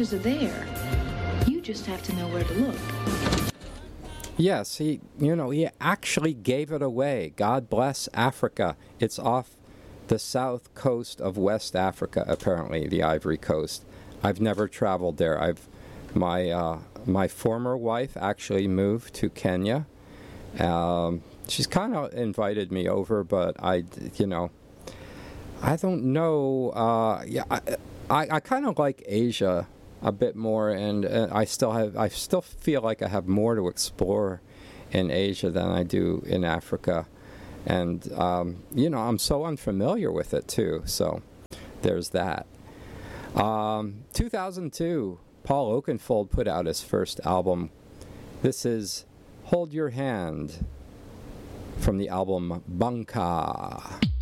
answers are there. You just have to know where to look. Yes, he actually gave it away. God bless Africa. It's off the south coast of West Africa, apparently, the Ivory Coast. I've never traveled there. My former wife actually moved to Kenya. She's kind of invited me over, but I don't know. I kind of like Asia a bit more, and I still feel like I have more to explore in Asia than I do in Africa. And, I'm so unfamiliar with it, too. So there's that. 2002, Paul Oakenfold put out his first album. This is Hold Your Hand from the album Banka.